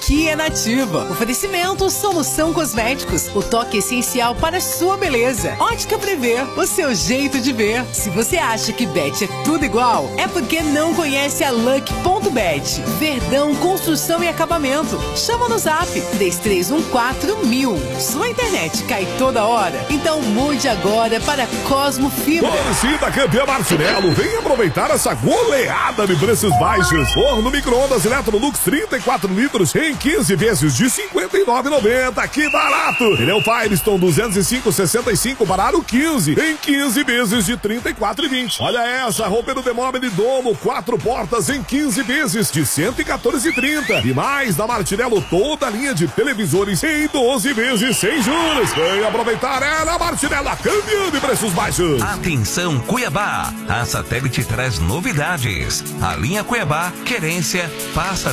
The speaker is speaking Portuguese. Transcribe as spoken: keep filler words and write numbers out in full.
aqui é Nativa. Oferecimento Solução Cosméticos, o toque essencial para a sua beleza. Ótica Prevê, o seu jeito de ver. Se você acha que Bet é tudo igual, é porque não conhece a Lucky ponto bet. Verdão Construção e Acabamento. Chama no Zap três três um quatro mil. Sua internet cai toda hora? Então mude agora para Cosmo Fibra. Torcida campeã Martinello, vem aproveitar essa goleada de preços baixos. Forno micro-ondas Electrolux trinta e quatro litros em quinze vezes de cinquenta e nove reais e noventa centavos. Que barato! Pneu Firestone duzentos e cinco sessenta e cinco para aro quinze em quinze vezes de trinta e quatro reais e vinte centavos. Olha essa, roupeiro Demóvel Domo, quatro portas em quinze vezes de cento e quatorze reais e trinta centavos. E mais da Martinello, toda a linha de televisores em doze vezes sem juros. Vem aproveitar, é na Martinello, campeã de preços baixos. Atenção Cuiabá, a Satélite traz novidades. A linha Cuiabá Querência passa